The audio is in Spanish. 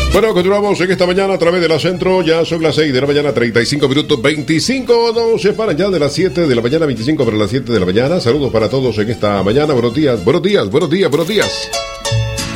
Bueno, continuamos en esta mañana a través de la Centro. Ya son las 6 de la mañana, 35 minutos, 25. No se paran ya de las 7 de la mañana, 25 para las 7 de la mañana. Saludos para todos en esta mañana. Buenos días, buenos días, buenos días, buenos días.